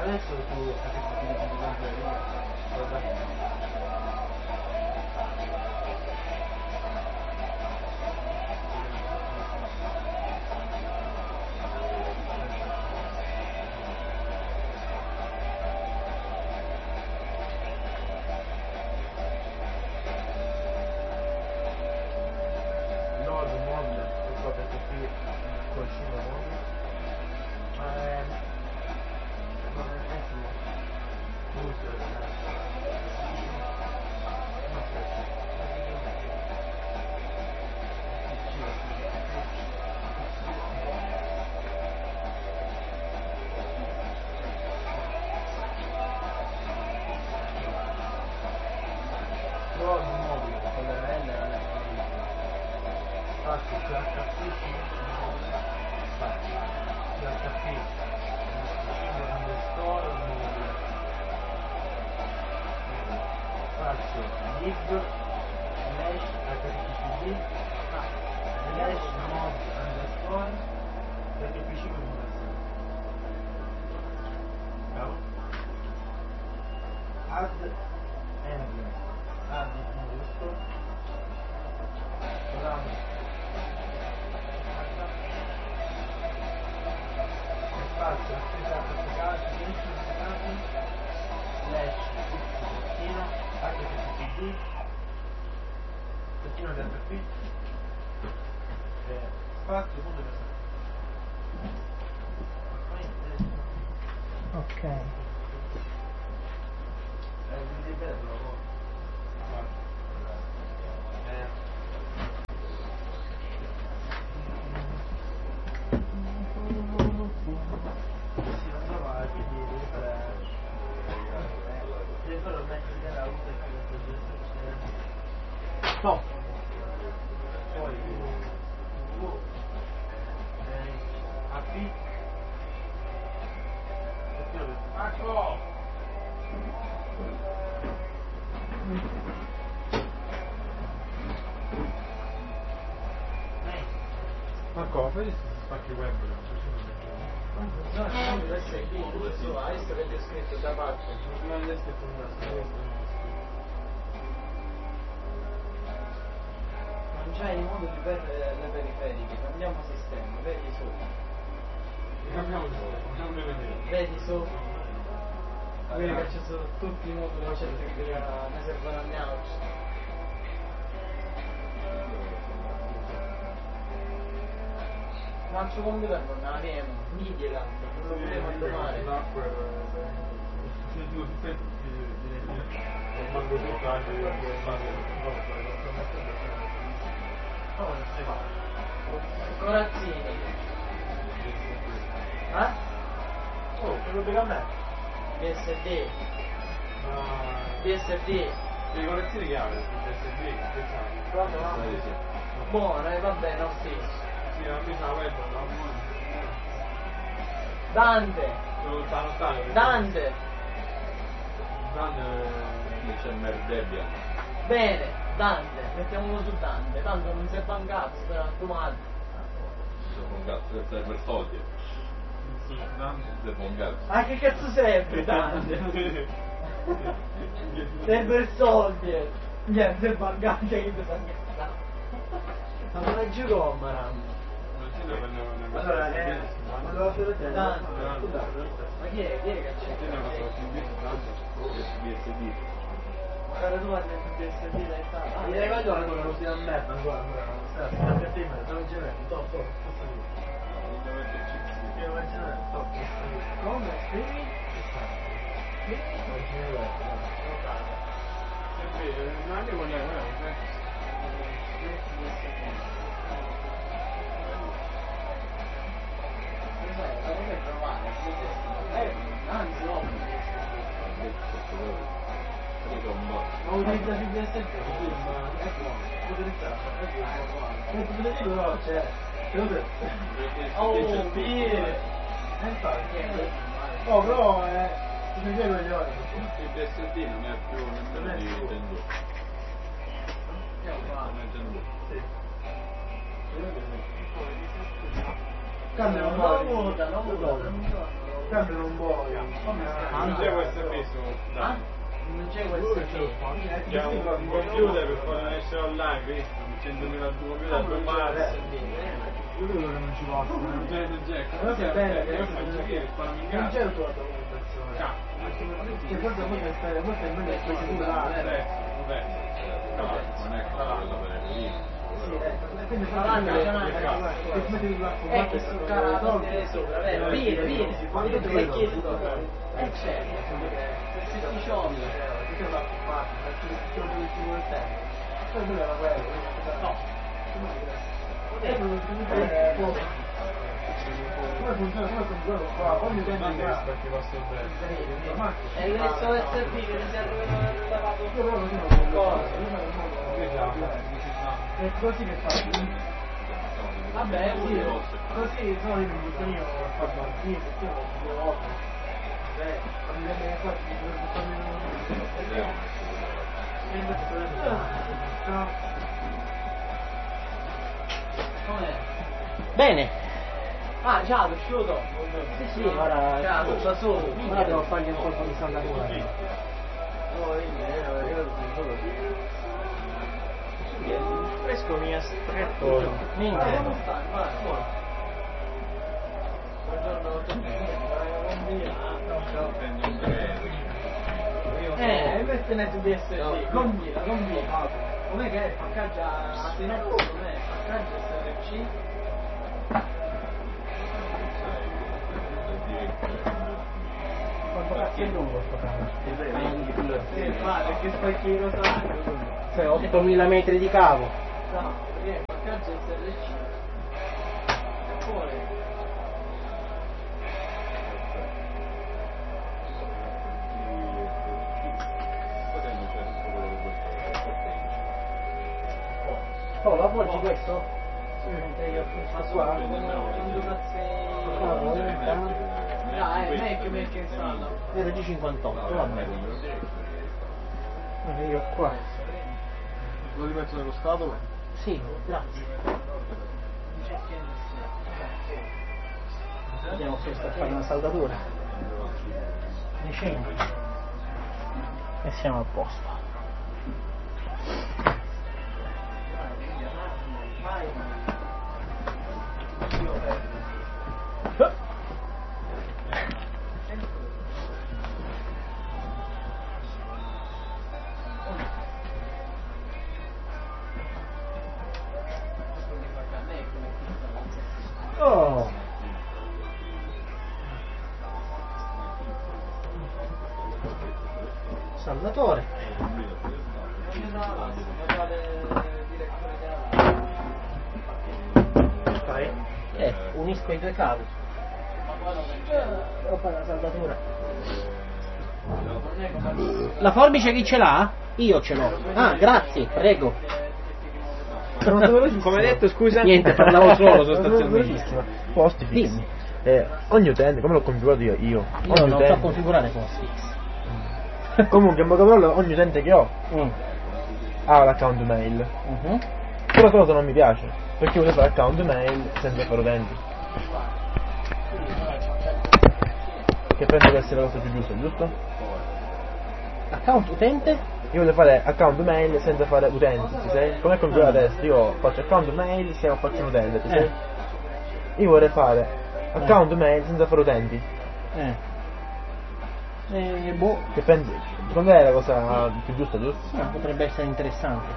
Adesso tu Marco, fai spacchi web. Adesso avete scritto da parte. Non avete scritto un Non c'è il modo di perdere le periferiche, cambiamo sistema, vedi sopra. Cambiamo sistema, non mi vedere. Vedi sopra. Vedi che ci sono tutti i moduli eccetera che ne servono a Neox. Ma il suo computer non abbiamo, Midland, non lo potremo domare. Corazzini. Eh? Oh, te lo dico a me? BSD. BSD. Le corazzini che avete? BSD? Guarda, va. Buono, va bene, lo stesso. Sì, non mi sa web, no? Dante. Dante. C'è Merdebbia. Bene, Dante, mettiamolo su Dante, tanto non serve un cazzo per automatico. Serve un cazzo, serve il soldi. Serve un cazzo. Ma che cazzo serve Dante? Serve il soldi. Niente, serve un cazzo che mi sa incazzare. Ma non è giù Roma, Rambo. Allora, Dante. Ma chi è? Chi è che c'è? BSD. Guarda tu parli su BSD dai stati. Mi ricordo ancora non si da merda ancora. Non c'è top. Come? Scrivi? Non è quella. Anzi, no. Ma utilizza il BSD? Però c'è. Oh, bene. Oh, però mi chiedo gli ori. Il BSD non è più nemmeno di Nintendo. Nintendo. Cambia un nuovo, da nuovo. sempre non vuoi. Non c'è USB su. Non c'è USB. C'è un computer per far essere online, visto? 100.000 computer per mare. Io credo che non ci possa. Non c'è il jack. Però se è bene, Io faccio che fanno in non c'è casa. la tua documentazione. Cioè forse a me forse è meglio che tu Vabbè. No, non è quello per il libro. quindi Ma va, che smetti di è che su cara sopra, vero? Vieni, quando tu vai chiedi certo, se ti sciogli. Come funziona? Come funziona qua? Ogni utente che E adesso USB che mi serve per lavato io però non sono cosa, è così che fa. Vabbè, Sì, così sono io mi butto io a far bambini, perché io non due volte. Non mi viene qua, com'è? Bene. Ah, già, è uscito? Sì, ora, Già, da solo. ora devo fargli un colpo di saldatura. Fresco mi ha stretto. Minchia. Come stai? Vai, fuori. Buongiorno, Prendi un treno. invece ne tu di essere combina. Non è che è paccaggia a tenerlo, non è paccaggia SRC. Quanto cazzo è lungo sto cane? Sì, perché spacchino sa. Cioè 8000 metri di cavo. No, perché paccaggia SRC. Fuori. Oh, lo appoggi questo? Qua? Dai, meglio installo. Era di 58, va bene. Io qua. Lo rimetto nello scatolo? Sì, grazie. Vediamo se sta a fare una saldatura. Ne scendo. E siamo a posto. Oh! Salvatore. Fai? Unisco i due cavi. Devo fare la saldatura. La forbice chi ce l'ha? Io ce l'ho. Ah, grazie, prego. Come hai detto, scusa? Niente, parlavo solo sostanzialmente. Posti fissi. Dimmi. Ogni utente, come l'ho configurato io? Io Ogni non so utente. configurare post fix. Comunque, in poche parole, ogni utente che ho Mm. ha l'account mail. Mhm. Però cosa non mi piace, perché voglio fare account mail senza fare utenti. Che penso che sia la cosa più giusta, giusto? Account utente? Io voglio fare account mail senza fare utenti, ci sei? Come configurare adesso? Io faccio account mail se non faccio un utente, ci sei? Io vorrei fare account mail senza fare utenti. Boh. Che pensi? Secondo te è la cosa più giusta, giusto? Potrebbe essere interessante.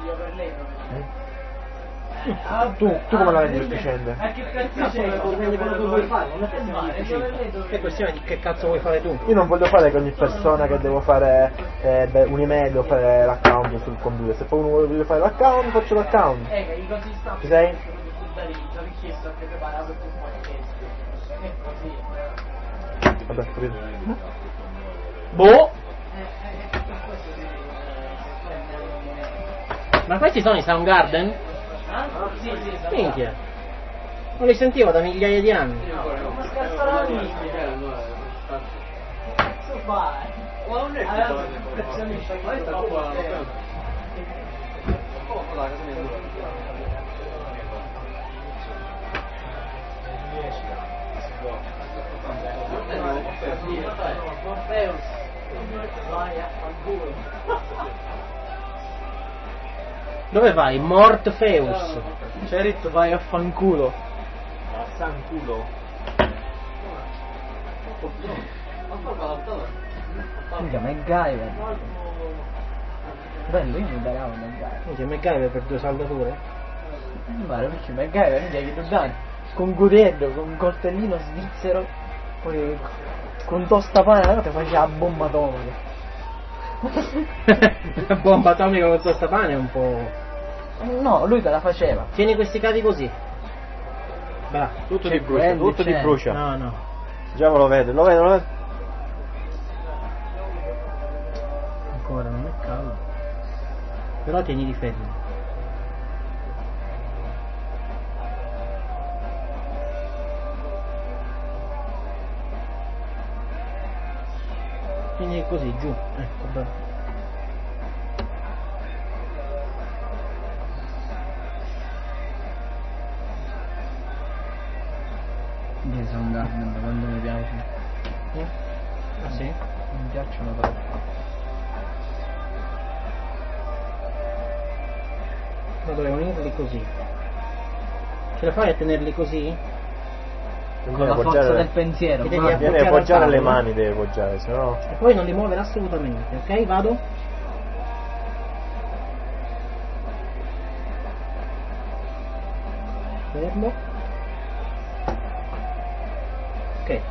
Tu come la vedi sufficiente? Che cazzo c'è? Dipende quello che vuoi fare, non è che sia difficile. È questione di che cazzo vuoi fare tu. Io non voglio fare che ogni persona che devo fare un'email devo fare l'account sul computer. Se poi uno vuole fare l'account, faccio l'account. I così sta. Ci sei? Già richiesto a che preparato più qualche. È così. Vabbè, capito. Boh! Ma questi sono i Soundgarden? Sì, Minchia! Non li sentivo da migliaia di anni. ma scherzo la cazzo fai? Ma non è che perfezionista, ma sta qua. Feus, vai a fanculo. Dove vai? Mort Feus. C'è detto vai a fanculo. A Sanculo. Minchia, MacGyver. Bello, io mi imparavo MacGyver. Minchia, MacGyver per 2 saldature? Mi pare perché MacGyver, minchia, che tu dai con Guterdo, con un coltellino svizzero, poi con tostapane, te faceva la bomba atomica. La bomba atomica con tostapane è un po'... No, lui te la faceva. Tieni questi cavi così. Bravo. Tutto C'è ti brucia, quello, tutto ti c'è. brucia. No, no. Già lo vedo, lo vedo. Ancora non è caldo. Però tieni di fermo. Tieni così, giù. Ecco, bravo. Io sono un Garden quando mi piace. Ah sì? Mi piacciono troppo. Ma dovevo unirli così. Ce la fai a tenerli così? Con la forza del pensiero. Ti devi guarda. Viene appoggiare appoggiare al le tavolo. mani, deve appoggiare, sennò. E poi non li muovere assolutamente, ok? Vado? Fermo. Ok.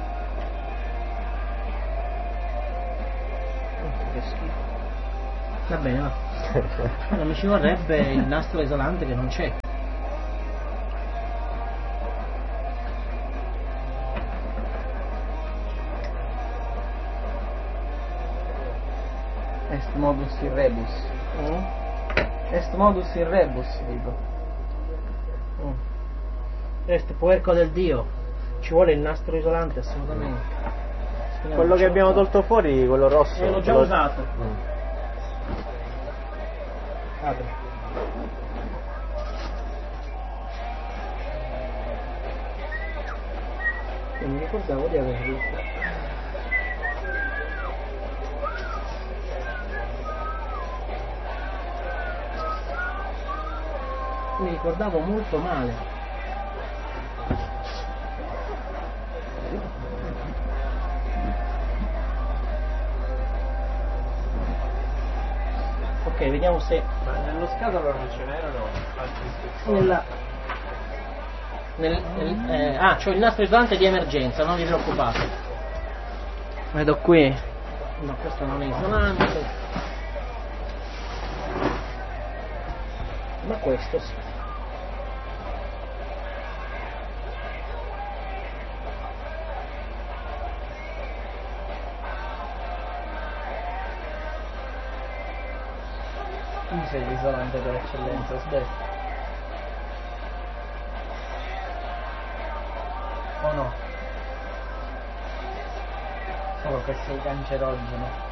Che schifo. Va bene, va. Non mi ci vorrebbe il nastro isolante che non c'è. Est modus in rebus. Mm? Est modus in rebus, dico. Est puerco del dio. Ci vuole il nastro isolante assolutamente. Speriamo Quello che ce lo abbiamo fa. tolto fuori, quello rosso. L'ho già quello- usato. Mm. Apri. Non mi ricordavo di averlo. Mi ricordavo molto male. Ok, vediamo se Ma nello scatolo non ce n'erano altri istruzioni. c'ho il nastro isolante di emergenza, non vi preoccupate. Vedo qui. No, questo non è isolante. Ma questo sì. Tu sei l'isolante per eccellenza, sbetta. O no? Solo che sei cancerogeno.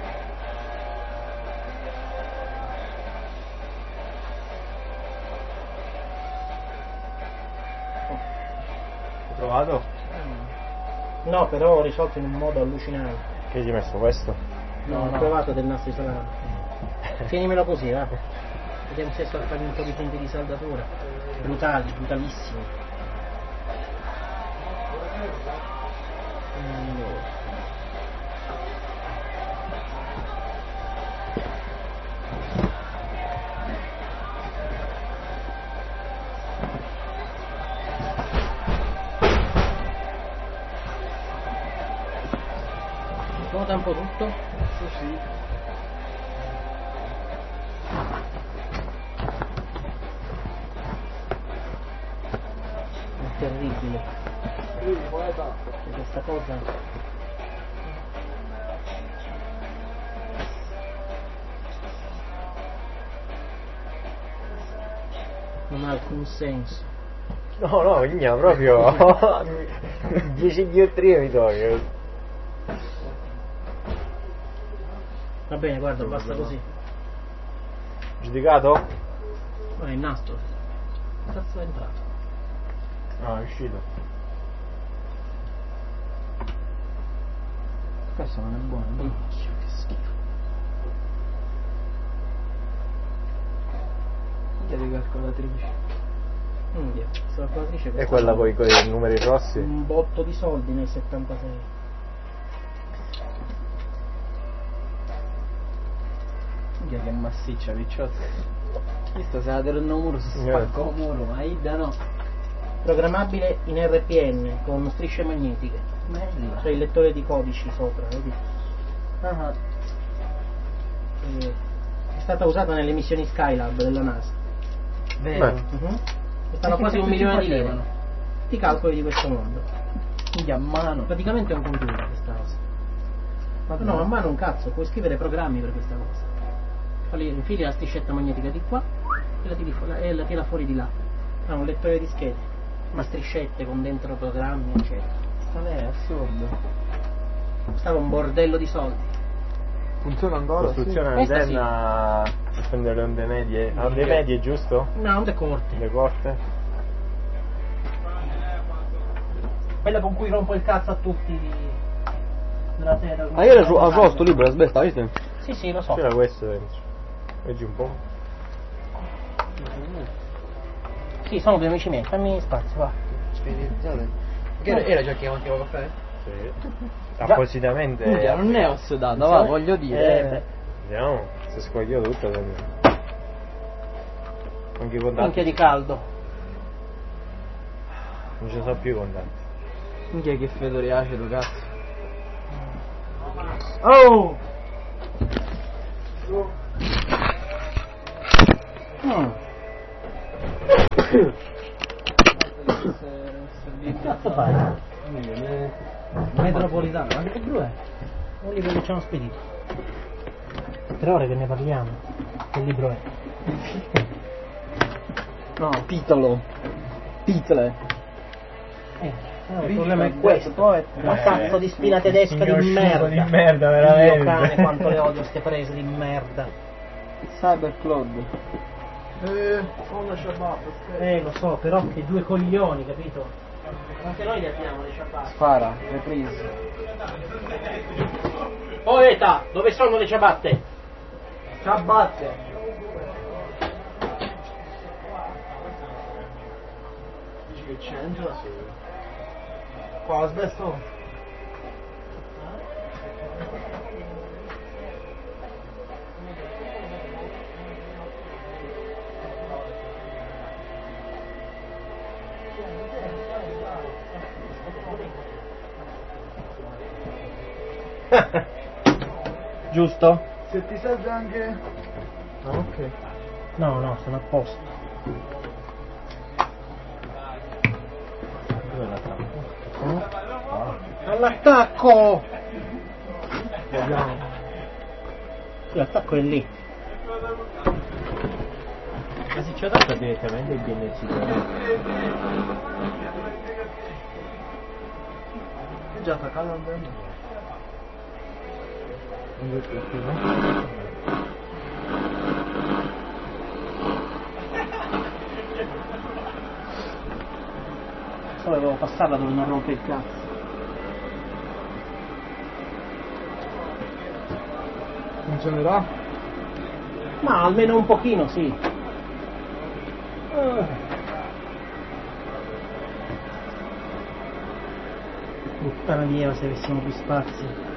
Hai trovato? No, però ho risolto in un modo allucinante. Che ci hai messo questo? No, ho provato del nastro isolante. Tienimelo così, va. Vediamo se sto a fare un po' di punti di saldatura. Brutali, brutalissimi. Allora. Svuota un po' tutto. Sì. È terribile. C'è questa cosa. Non ha alcun senso. No, no, igna, proprio 10 diottrie mi toglie. Va bene, guarda, basta così. Giudicato? Ma è il nastro. Cazzo è entrato? No, è uscito. Questo non è buono. Che schifo. Chiedi calcolatrice. Questa calcolatrice E quella con i numeri rossi? un botto di soldi nel 76. Minchia che massiccia, picciotto. Visto se la terreno muro si spacca un muro, ma Ida no. Programmabile in RPN con strisce magnetiche. Bella. C'è il lettore di codici sopra, vedi? Ah, È stata usata nelle missioni Skylab della NASA. vero. Costava quasi che $1 milione di facevano? lire. Ti calcoli di questo mondo. Minchia a mano. Praticamente è un computer questa cosa. Vabbè. No, a mano un cazzo, puoi scrivere programmi per questa cosa. Infili la striscetta magnetica di qua e la tira fuori di là. Ha un lettore di schede, ma striscette con dentro programmi, eccetera. Vabbè, è assurdo. Costava un bordello di soldi. Funziona ancora? Costruzione Questa un'antenna per prendere le onde medie. A onde medie, giusto? No, onde corte. Le corte? Quella con cui rompo il cazzo a tutti della terra. Ma io ho sto libro, la sbesta, viste? Sì, lo so. C'era questo dentro. Leggi un po'. Sì, sono due amici miei, fammi spazio, va. Era già che avanti a caffè? Sì. Appositamente. Minchia, non ne ho sudato, va, voglio dire. Vediamo se scoglio tutto. Anche i contanti. Minchia di caldo. Non ci sono più i contanti. Minchia che fedore acido, cazzo. Oh! Che cazzo fai? Metropolitano, ma che libro è? Un libro che ci hanno spedito. 3 ore che ne parliamo. Che libro è? No, titolo. Titole. Il problema è questo. Una cazzo di spina tedesca di merda. Di merda, veramente. Dio cane, quanto le odio ste prese di merda. Cybercloud. Sono ciabatte, Lo so, però che due coglioni, capito? Anche noi li abbiamo le ciabatte. Spara, reprise. Oh Eta, dove sono le ciabatte? ciabatte. Dici che c'entra? Qua asbesto. Giusto? Se ti serve anche... Ah, ok. No, sono a posto. Dove la tappo? All'attacco! Vediamo. Sì, l'attacco è lì. Ma se ci attacca direttamente il BNC. È già attaccato al bene. Solo devo passarla dove non rompe il cazzo. Funzionerà? Ma almeno un pochino, sì. Puttana di Eva se avessimo più spazio.